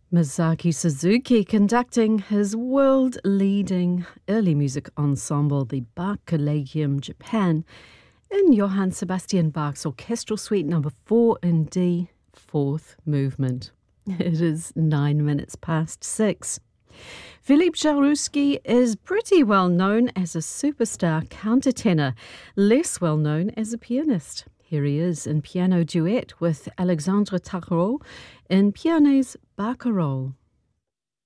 Masaki Suzuki conducting his world-leading early music ensemble, the Bach Collegium Japan, in Johann Sebastian Bach's Orchestral Suite Number 4 in D, fourth movement. It is 9 minutes past 6. Philippe Jaroussky is pretty well known as a superstar countertenor, less well known as a pianist. Here he is in piano duet with Alexandre Tarot in Pianet's Barcarolle.